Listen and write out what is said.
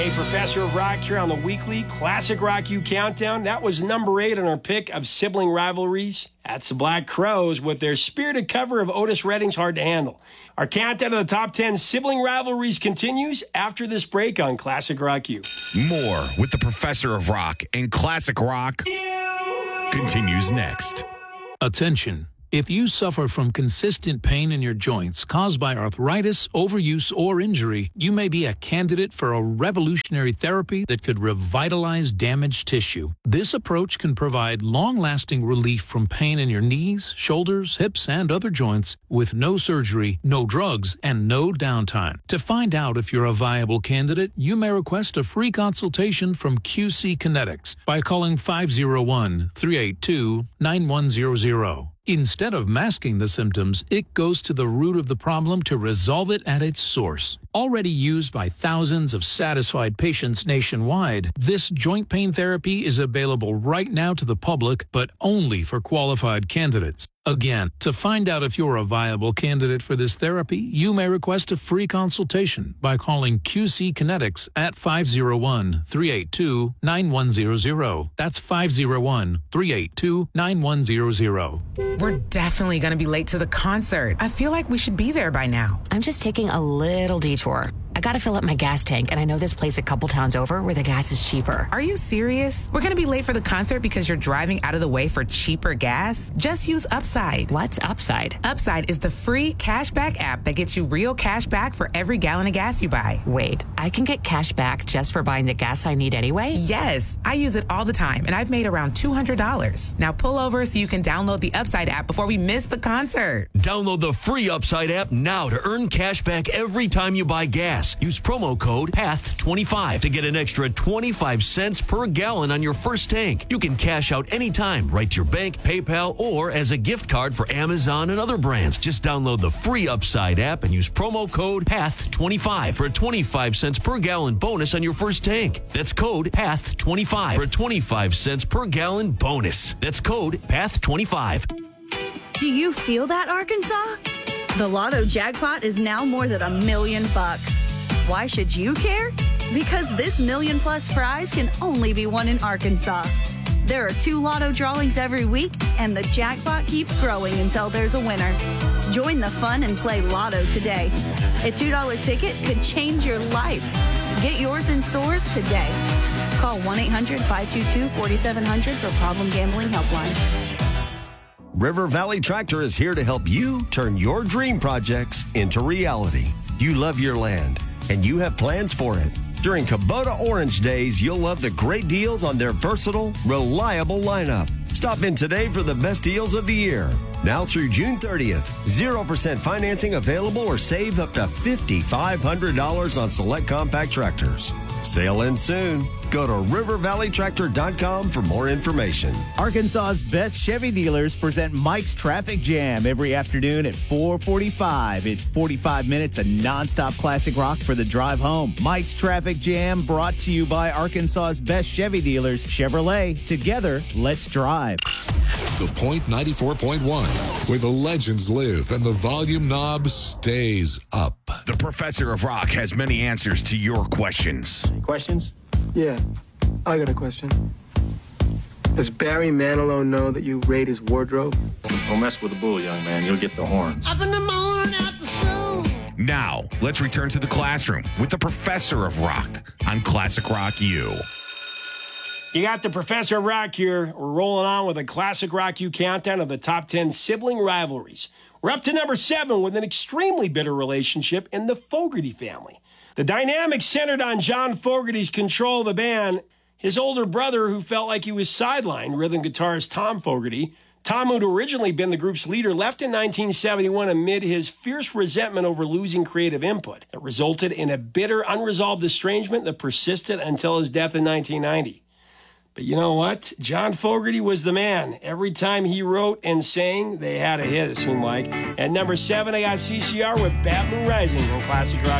Hey, Professor of Rock here on the weekly Classic Rock U Countdown. That was number 8 on our pick of sibling rivalries. That's the Black Crowes with their spirited cover of Otis Redding's Hard to Handle. Our countdown of the top 10 sibling rivalries continues after this break on Classic Rock U. More with the Professor of Rock and Classic Rock continues next. Attention. If you suffer from consistent pain in your joints caused by arthritis, overuse, or injury, you may be a candidate for a revolutionary therapy that could revitalize damaged tissue. This approach can provide long-lasting relief from pain in your knees, shoulders, hips, and other joints with no surgery, no drugs, and no downtime. To find out if you're a viable candidate, you may request a free consultation from QC Kinetics by calling 501-382-9100. Instead of masking the symptoms, it goes to the root of the problem to resolve it at its source. Already used by thousands of satisfied patients nationwide, this joint pain therapy is available right now to the public, but only for qualified candidates. Again, to find out if you're a viable candidate for this therapy, you may request a free consultation by calling QC Kinetics at 501-382-9100. That's 501-382-9100. We're definitely going to be late to the concert. I feel like we should be there by now. I'm just taking a little detour. I gotta fill up my gas tank, and I know this place a couple towns over where the gas is cheaper. Are you serious? We're gonna be late for the concert because you're driving out of the way for cheaper gas? Just use Upside. What's Upside? Upside is the free cashback app that gets you real cash back for every gallon of gas you buy. Wait, I can get cash back just for buying the gas I need anyway? Yes, I use it all the time, and I've made around $200. Now pull over so you can download the Upside app before we miss the concert. Download the free Upside app now to earn cash back every time you buy gas. Use promo code PATH25 to get an extra 25 cents per gallon on your first tank. You can cash out anytime, right to your bank, PayPal, or as a gift card for Amazon and other brands. Just download the free Upside app and use promo code PATH25 for a 25 cents per gallon bonus on your first tank. That's code PATH25 for a 25 cents per gallon bonus. That's code PATH25. Do you feel that, Arkansas? The Lotto jackpot is now more than $1 million. Why should you care? Because this $1 million+ prize can only be won in Arkansas. There are 2 Lotto drawings every week, and the jackpot keeps growing until there's a winner. Join the fun and play Lotto today. A $2 ticket could change your life. Get yours in stores today. Call 1-800-522-4700 for Problem Gambling Helpline. River Valley Tractor is here to help you turn your dream projects into reality. You love your land, and you have plans for it. During Kubota Orange Days, you'll love the great deals on their versatile, reliable lineup. Stop in today for the best deals of the year. Now through June 30th, 0% financing available or save up to $5,500 on select compact tractors. Sale ends soon. Go to rivervalleytractor.com for more information. Arkansas's best Chevy dealers present Mike's Traffic Jam every afternoon at 4:45. It's 45 minutes of nonstop classic rock for the drive home. Mike's Traffic Jam brought to you by Arkansas's best Chevy dealers, Chevrolet. Together, let's drive. The Point 94.1, where the legends live and the volume knob stays up. The Professor of Rock has many answers to your questions. Questions? Yeah, I got a question. Does Barry Manilow know that you raid his wardrobe? Don't mess with the bull, young man. You'll get the horns. Up in the morning after school. Now, let's return to the classroom with the Professor of Rock on Classic Rock U. You got the Professor of Rock here. We're rolling on with a Classic Rock U countdown of the top 10 sibling rivalries. We're up to number 7 with an extremely bitter relationship in the Fogerty family. The dynamic centered on John Fogerty's control of the band, his older brother who felt like he was sidelined, rhythm guitarist Tom Fogerty. Tom, who'd originally been the group's leader, left in 1971 amid his fierce resentment over losing creative input. It resulted in a bitter, unresolved estrangement that persisted until his death in 1990. But you know what? John Fogerty was the man. Every time he wrote and sang, they had a hit, it seemed like. At number 7, I got CCR with Bad Moon Rising on Classic Rock.